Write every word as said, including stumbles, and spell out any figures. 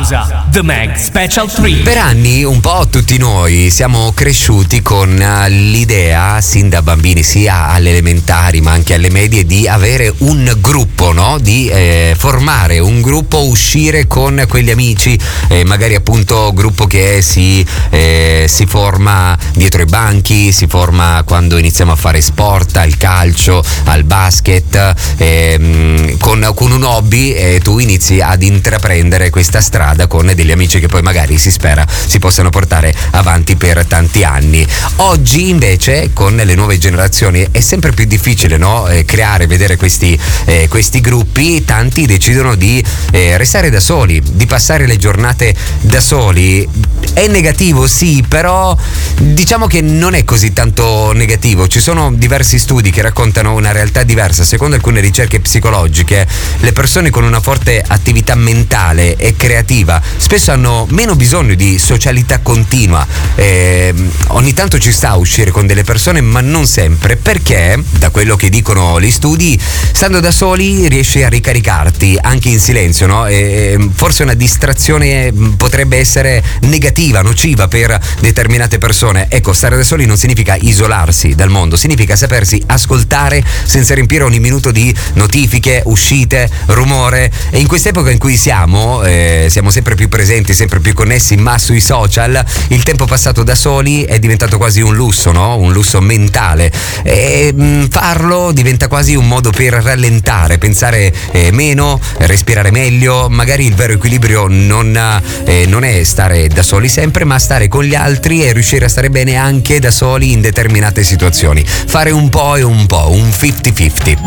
Pausa, The Mag Special tre. Per anni un po' tutti noi siamo cresciuti con l'idea, sin da bambini, sia alle elementari ma anche alle medie, di avere un gruppo, no? Di eh, formare un gruppo, uscire con quegli amici, eh, magari appunto gruppo che si, eh, si forma dietro i banchi, si forma quando iniziamo a fare sport, al calcio, al basket, eh, con, con un hobby, e eh, tu inizi ad intraprendere questa strada con degli amici che poi magari si spera si possano portare avanti per tanti anni. Oggi invece con le nuove generazioni è sempre più difficile, no? Eh, creare, vedere questi, eh, questi gruppi. Tanti decidono di eh, restare da soli, di passare le giornate da soli. È negativo, sì, però diciamo che non è così tanto negativo. Ci sono diversi studi che raccontano una realtà diversa. Secondo alcune ricerche psicologiche, le persone con una forte attività mentale e creativa spesso hanno meno bisogno di socialità continua. Eh, ogni tanto ci sta a uscire con delle persone, ma non sempre, perché da quello che dicono gli studi, stando da soli riesci a ricaricarti anche in silenzio, no? E forse una distrazione potrebbe essere negativa, nociva per determinate persone. Ecco, stare da soli non significa isolarsi dal mondo, significa sapersi ascoltare senza riempire ogni minuto di notifiche, uscite, rumore. E in quest'epoca in cui siamo, eh, siamo sempre più presenti, sempre più connessi, ma sui social, il tempo passato da soli è diventato quasi un lusso, no? Un lusso mentale, e mh, farlo diventa quasi un modo per rallentare, pensare eh, meno, respirare meglio. Magari il vero equilibrio non, eh, non è stare da soli sempre, ma stare con gli altri e riuscire a stare bene anche da soli in determinate situazioni. Fare un po' e un po', un cinquanta cinquanta.